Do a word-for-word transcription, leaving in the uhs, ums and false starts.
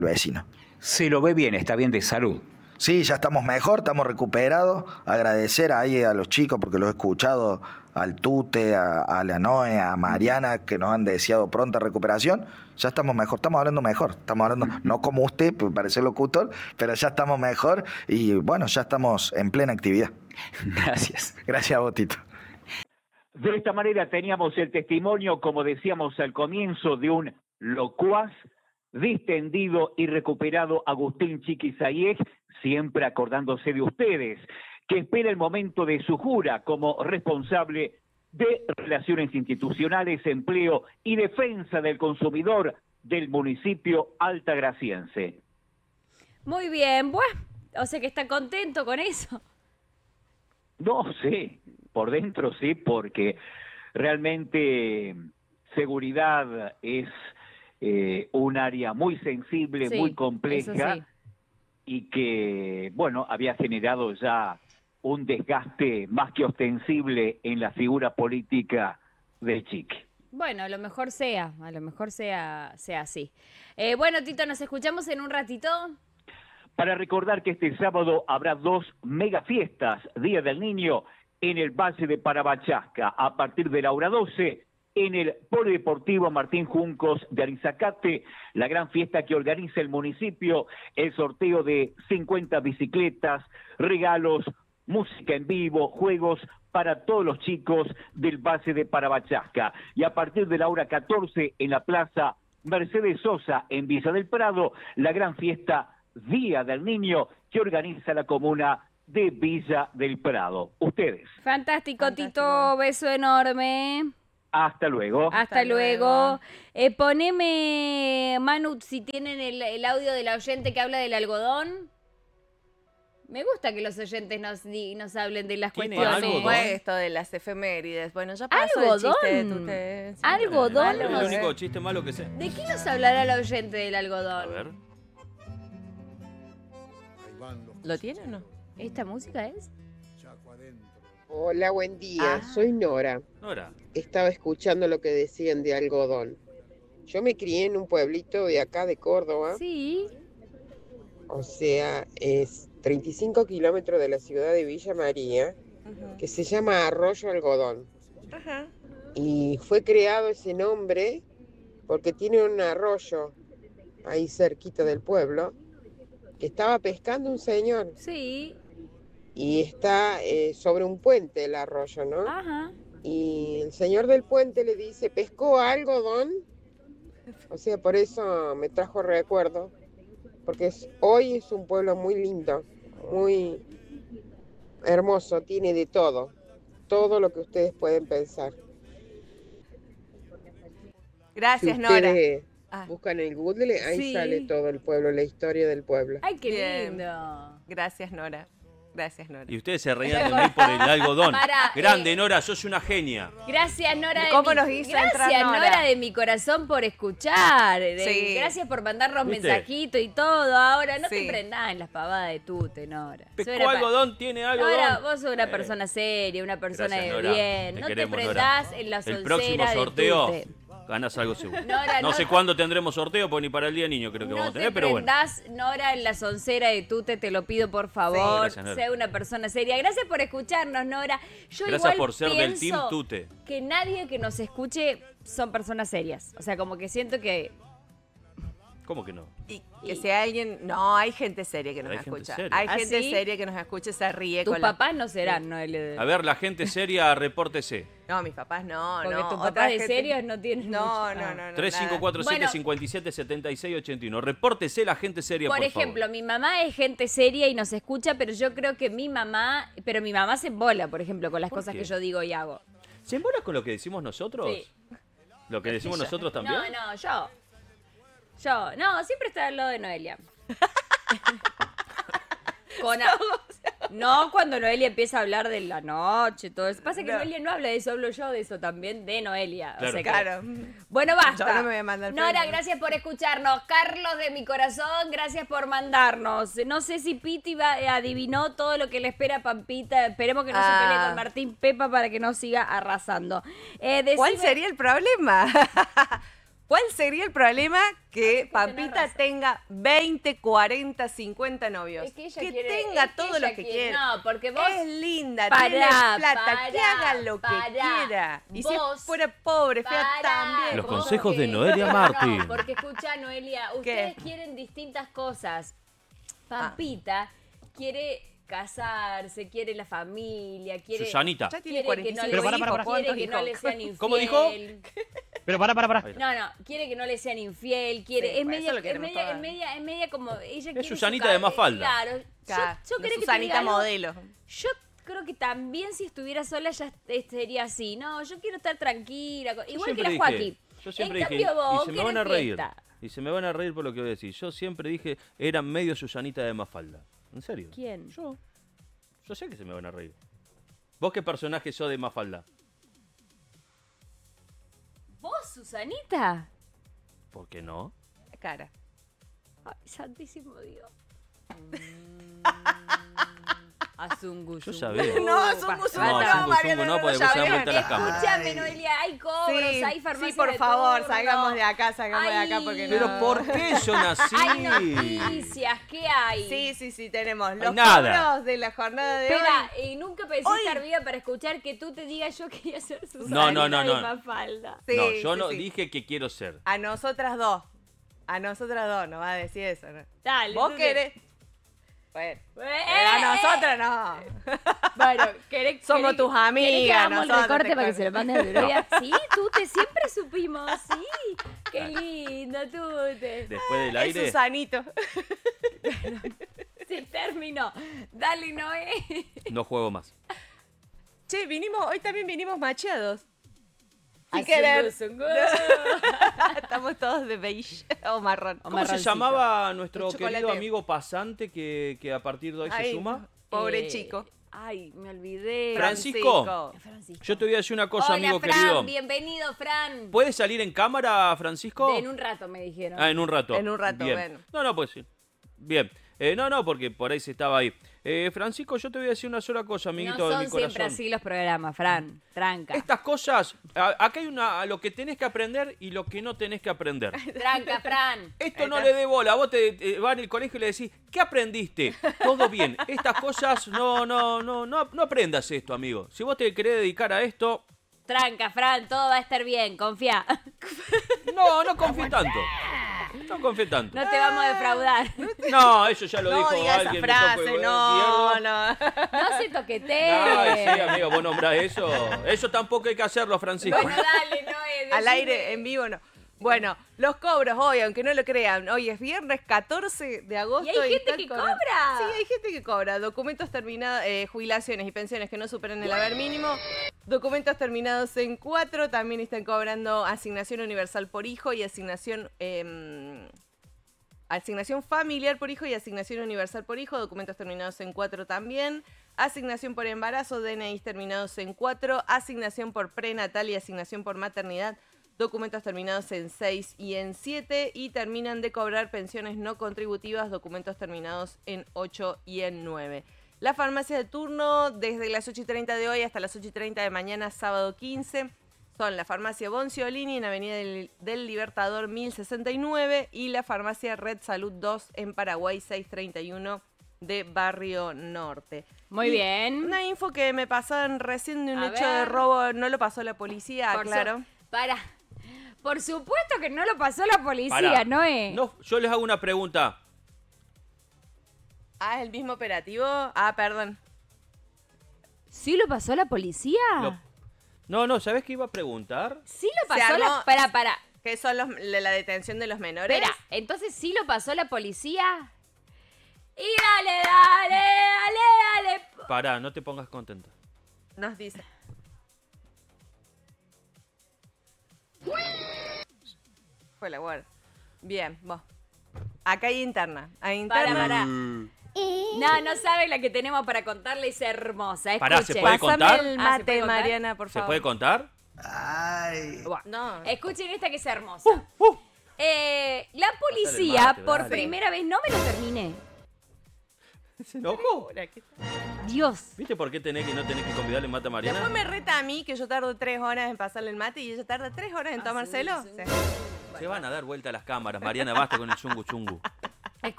vecino. Se lo ve bien, está bien de salud. Sí, ya estamos mejor, estamos recuperados. Agradecer ahí a los chicos porque los he escuchado, al Tute, a, a la Noe, a Mariana, que nos han deseado pronta recuperación. Ya estamos mejor, estamos hablando mejor. Estamos hablando, no como usted, pues parece locutor, pero ya estamos mejor y bueno, ya estamos en plena actividad. Gracias. Gracias a vos, Tito. De esta manera teníamos el testimonio, como decíamos al comienzo, de un locuaz, distendido y recuperado Agustín Chiqui Zayek, siempre acordándose de ustedes, que espera el momento de su jura como responsable de Relaciones Institucionales, Empleo y Defensa del Consumidor del municipio altagraciense. Muy bien, bueno, o sea que está contento con eso. No sé, por dentro sí, porque realmente seguridad es eh, un área muy sensible, Sí, muy compleja, eso sí. y que, bueno, había generado ya un desgaste más que ostensible en la figura política de Chiqui. Bueno, a lo mejor sea, a lo mejor sea, sea así. Eh, bueno, Tito, nos escuchamos en un ratito. Para recordar que este sábado habrá dos mega fiestas, Día del Niño, en el Valle de Parabachasca, a partir de la hora doce, en el Polideportivo Martín Juncos de Arizacate, la gran fiesta que organiza el municipio, el sorteo de cincuenta bicicletas, regalos, música en vivo, juegos para todos los chicos del Valle de Parabachasca. Y a partir de la hora catorce, en la Plaza Mercedes Sosa, en Villa del Prado, la gran fiesta Día del Niño que organiza la comuna de Villa del Prado. Ustedes. Fantástico, Fantástico. Tito, beso enorme. Hasta luego. Hasta, Hasta luego. luego. Eh, poneme, Manu, si tienen el, el audio del oyente que habla del algodón. Me gusta que los oyentes nos, di- nos hablen de las ¿Tiene cuestiones. Por algodón? supuesto, de las efemérides. Bueno, ya pasó ¿Algodón? el chiste de Tute. Sí. ¿Algodón? Es el No único sé. chiste malo que sé. ¿De qué nos hablará el oyente del A algodón? ver. ¿Lo tiene o no? ¿Esta música es? Hola, buen día. Ah. Soy Nora. Nora. Estaba escuchando lo que decían de algodón. Yo me crié en un pueblito de acá de Córdoba, Sí. o sea, es treinta y cinco kilómetros de la ciudad de Villa María, Ujú. que se llama Arroyo Algodón. Ajá. Y fue creado ese nombre porque tiene un arroyo ahí cerquita del pueblo, que estaba pescando un señor Sí. y está eh, sobre un puente el arroyo, ¿no? Ajá. Y el señor del puente le dice, ¿pescó algodón? O sea, por eso me trajo recuerdo, porque es, hoy es un pueblo muy lindo, muy hermoso, tiene de todo, todo lo que ustedes pueden pensar. Gracias, Si Nora. ustedes Ah, buscan en Google, ahí Sí. sale todo el pueblo, la historia del pueblo. Ay, qué Bien. lindo. gracias, Nora. Gracias, Nora. Y ustedes se reían de mí por el algodón. Para, Grande, eh, Nora, sos una genia. Gracias, Nora. De ¿Cómo mi- nos hizo Gracias, entrar, Nora? Nora, de mi corazón por escuchar. De- Sí. Gracias por mandarnos ¿Viste? mensajitos y todo. Ahora, no Sí. te prendás en las pavadas de Tute, Nora. Sos Pescó una pa- algodón, tiene algodón. Nora, vos sos una Eh, persona seria, una persona gracias, de Nora. bien. Te No te queremos, prendás Nora. en la El soncera próximo de sorteo Tute. ganas algo seguro. Nora, no no- sé cuándo tendremos sorteo, porque ni para el día niño creo que No vamos a te tener, pero bueno. prendás, Nora, en la soncera de Tute, te lo pido por favor. Gracias, Nora. Sea una persona seria. Gracias por escucharnos, Nora. Yo Gracias igual por ser del pienso Team Tute. que nadie que nos escuche son personas serias. O sea, como que siento que... ¿Cómo que no? Y que sea alguien... No, hay gente seria que nos Hay gente escucha. seria. Hay ¿Ah, gente sí? seria que nos escucha y se ríe Tus con la- papás no serán, ¿no? El- A ver, la gente seria, repórtese. No, mis papás no, Porque no. tus Otra papás de gente- serios no tienen No, mucho. no, Ah. no, no. tres cinco nada. cuatro siete, Bueno. cinco siete, siete seis ocho uno. Repórtese la gente seria, por, Por ejemplo, favor. mi mamá es gente seria y nos escucha, pero yo creo que mi mamá... Pero mi mamá se embola, por ejemplo, con las ¿Por cosas qué? que yo digo y hago. ¿Se embola con lo que decimos nosotros? Sí. ¿Lo que decimos Yo- nosotros también? No, no, yo. Yo. No, siempre está al lado de Noelia. Con a- No, cuando Noelia empieza a hablar de la noche, todo eso. Pasa que No. Noelia no habla de eso, hablo yo de eso también, de Noelia. O Claro. sea que- Claro. Bueno, basta. Yo no me voy a mandar Nora, frente. gracias por escucharnos. Carlos de mi corazón, gracias por mandarnos. No sé si Piti va- eh, adivinó todo lo que le espera a Pampita. Esperemos que no se Ah. pelee con Martín Pepa para que no siga arrasando. Eh, ¿Cuál decime- sería el problema? ¿Cuál sería el problema que tenés Pampita razón. tenga veinte, cuarenta, cincuenta novios? Es que ella quiere- tenga es que todo ella lo que quiere- quiere. No, porque vos... Es linda, Pará, tiene plata, que pará, haga lo que pará. quiera. Y si Vos- fuera pobre, fea Pará, también. Los vos consejos de que- Noelia No, Martín. porque escucha, Noelia, ustedes quieren distintas cosas. Pampita quiere casarse, quiere la familia, quiere... Susanita. Ya tiene quiere cuarenta y que no cinco le, Pero para, para, para. quiere ¿Cuántos que no hijos? le sean infiel. ¿Cómo dijo? Pero para, para, para. Ahí está. No, no, quiere que no le sean infiel, quiere, Sí, es, por eso media, lo es, queremos media, todas. es media, es media como ella quiere su Susanita ca- de Mafalda. Claro, yo, Claro, yo la creo que te diga Susanita algo, modelo. yo creo que también si estuviera sola ya est- sería así. No, yo quiero estar tranquila, con- Yo igual que siempre la dije- Joaquín. Yo siempre en dije, cambio vos y se me van a querés reír. fiesta. Y se me van a reír por lo que voy a decir. Yo siempre dije, era medio Susanita de Mafalda. ¿En serio? ¿Quién? Yo. Yo sé que se me van a reír. ¿Vos qué personaje sos de Mafalda? ¿Vos, Susanita? ¿Por qué no? Cara. Ay, santísimo Dios. Azungu, Yo zungu. sabía. No, zungu, zungu, No, no, zungu, Mariana, zungu no, no, porque ya se dan ven. vuelta las cámaras. Escúchame, Noelia, hay cobros, Sí, hay farmacias sí, por de favor, turno. salgamos de acá, salgamos de acá Ay, porque no. Pero ¿por qué yo nací? Hay noticias, ¿qué hay? Sí, sí, sí, tenemos los nada. cobros de la jornada de Espera, hoy. y nunca pensé Hoy- estar viva para escuchar que tú te digas yo quería ser Susana. No, no, no, no. Mafalda. Sí, no, yo sí, no sí. dije que quiero ser. A nosotras dos. A nosotras dos, no va a decir eso, ¿no? Dale. ¿Vos entonces- querés? Bueno. Eh, Pero a eh, nosotras no. Bueno, ¿querés, Somos querés- tus amigas, ¿querés que hagamos el nosotras recorte te para que se lo conocemos. mande a Gloria? Sí, tú te siempre supimos, sí. Qué lindo, tú te. Después del Es aire. Susanito. Se terminó. Dale, Noé. No juego más. Che, vinimos, hoy también vinimos macheados. Sin Azungu, querer. zungu. Estamos todos de beige o marrón. O ¿Cómo se marroncito. llamaba nuestro Un chocolate. querido amigo pasante que, que a partir de hoy Ay, se suma? Pobre Eh, chico. Ay, me olvidé. Francisco. Francisco. Yo te voy a decir una cosa, Hola, amigo Fran, querido. bienvenido, Fran. ¿Puedes salir en cámara, Francisco? De en un rato me dijeron. Ah, en un rato. En un rato, Bien. bueno. No, no, pues sí. Bien. Eh, no, no, porque por ahí se estaba ahí. Eh, Francisco, yo te voy a decir una sola cosa, amiguito no de son mi corazón. siempre así los programas, Fran. Tranca. Estas cosas, a- acá hay una, lo que tenés que aprender y lo que no tenés que aprender. Tranca, Fran. Esto no le dé bola. Vos te, te vas en el colegio y le decís, ¿qué aprendiste? Todo bien. Estas cosas, no, no, no, no, no aprendas esto, amigo. Si vos te querés dedicar a esto, Tranca, Fran, todo va a estar bien, confía. no, no confíe tanto. No confíe tanto. No te vamos a defraudar. No, eso ya lo No dijo diga esa alguien. frase, me tocó, no, eh, no. No se toquetee. Ay, sí, amigo, vos nombrás eso. Eso tampoco hay que hacerlo, Francisco. Bueno, dale, Noé. Al decime. aire, en vivo, no. Bueno, los cobros hoy, aunque no lo crean, hoy es viernes catorce de agosto. ¿Y hay gente están que cobrando- cobra? Sí, hay gente que cobra. Documentos terminados, eh, jubilaciones y pensiones que no superen el haber mínimo. Documentos terminados en cuatro. También están cobrando asignación universal por hijo y asignación... eh, Asignación familiar por hijo y asignación universal por hijo, documentos terminados en cuatro también. Asignación por embarazo, D N Is terminados en cuatro. Asignación por prenatal y asignación por maternidad, documentos terminados en seis y en siete. Y terminan de cobrar pensiones no contributivas, documentos terminados en ocho y en nueve. La farmacia de turno desde las ocho y treinta de hoy hasta las ocho y treinta de mañana, sábado quince. Son la farmacia Bonciolini en Avenida del, del Libertador mil sesenta y nueve y la farmacia Red Salud dos en Paraguay seiscientos treinta y uno de Barrio Norte. Muy Y bien. Una info que me pasaron recién de un A hecho de ver. robo, no lo pasó la policía, Por su- claro. Para. Por supuesto que no lo pasó la policía, Pará. Noé. No, yo les hago una pregunta. Ah, ¿es el mismo operativo? Ah, perdón. ¿Sí lo pasó la policía? Lo- No, no, ¿sabés qué iba a preguntar? Sí lo Se pasó la... armó- Para, para. ¿Qué son los, la, la detención de los menores? Espera, entonces sí lo pasó la policía. Y dale, dale, dale, dale. Pará, no te pongas contenta. Nos dice. Fue la guarda. Bien, vos. Acá hay interna. Hay Para, interna. para. No, no sabe la que tenemos para contarle, es hermosa. Pará, ¿se Escuchen. puede Pásame contar? el Ah, ¿se mate, puede contar? Mariana, por ¿Se favor. puede contar? Ay. No. Escuchen esta que es hermosa. Eh, la policía, Pásale el mate, por dale. primera vez, no me lo terminé. ¿Se enojó? Dios. ¿Viste por qué tenés que no tenés que convidarle mate a Mariana? Después me reta a mí que yo tardo tres horas en pasarle el mate y ella tarda tres horas en Ah, tomárselo. sí, Sí. sí. Se van a dar vuelta las cámaras, Mariana, basta con el chungu chungu.